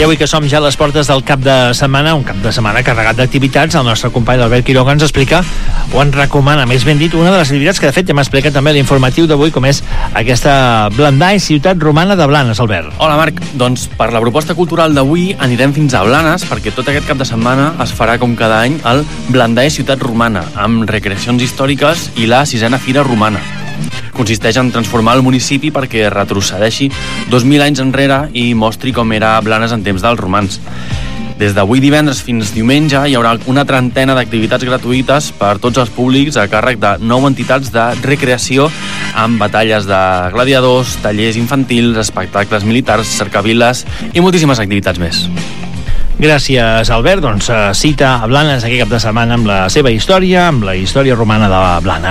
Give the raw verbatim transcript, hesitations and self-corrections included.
I avui que som ja a les portes del cap de setmana, un cap de setmana carregat d'activitats, el nostre company l'Albert Quiroga ens explica, o ens recomana, més ben dit, una de les activitats que de fet ja m'ha explicat també l'informatiu d'avui, com és aquesta Blandai, ciutat romana de Blanes, Albert. Hola Marc, doncs per la proposta cultural d'avui anirem fins a Blanes, perquè tot aquest cap de setmana es farà com cada any el Blandai Ciutat Romana, amb recreacions històriques i la sisena Fira Romana. Consisteix en transformar el municipi perquè retrocedeixi dos mil anys enrere i mostri com era Blanes en temps dels romans. Des d'avui divendres fins diumenge hi haurà una trentena d'activitats gratuïtes per tots els públics a càrrec de nou entitats de recreació amb batalles de gladiadors, tallers infantils, espectacles militars, cercaviles i moltíssimes activitats més. Gràcies, Albert. Doncs cita a Blanes aquest cap de setmana amb la seva història, amb la història romana de Blanes.